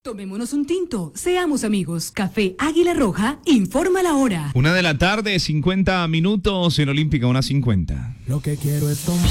Tomémonos un tinto, seamos amigos. Café Águila Roja informa la hora. 1:50 p.m, en Olímpica, 1:50. Lo que quiero es tomar.